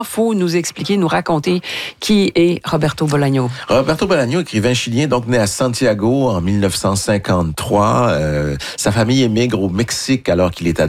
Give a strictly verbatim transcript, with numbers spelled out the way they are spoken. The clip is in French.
faut nous expliquer, nous raconter qui est Roberto Bolaño. Roberto Bolaño, écrivain chilien, donc né à Santiago en mille neuf cent cinquante-trois. Euh, sa famille émigre au Mexique alors qu'il est